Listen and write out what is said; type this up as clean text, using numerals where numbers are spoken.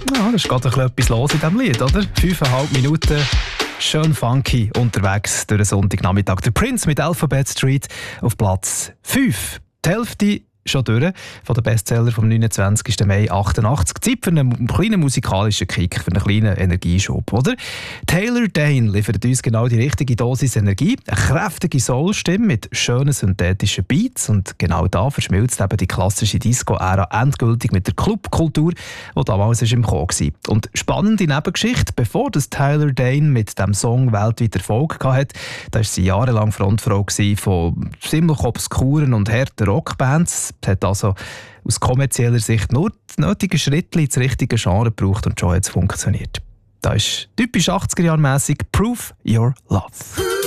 Ja, das ist gerade etwas los in diesem Lied, oder? 5,5 Minuten, schön funky unterwegs durch den Sonntagnachmittag. Der Prince mit Alphabet Street auf Platz 5. Die Hälfte schon durch von den Bestseller vom 29. Mai 88. Zeit für einen kleinen musikalischen Kick, für einen kleinen Energieschub, oder? Taylor Dayne liefert uns genau die richtige Dosis Energie, eine kräftige Soul-Stimme mit schönen synthetischen Beats und genau da verschmilzt eben die klassische Disco-Ära endgültig mit der Clubkultur, die damals im Kommen war. Und spannende Nebengeschichte, bevor das Taylor Dayne mit diesem Song weltweit Erfolg hatte, da war sie jahrelang Frontfrau von ziemlich obskuren und harten Rockbands. Sie hat also aus kommerzieller Sicht nur die nötigen Schritte ins richtige Genre gebraucht und schon hat es funktioniert. Das ist typisch 80er-Jahr-mässig Prove Your Love.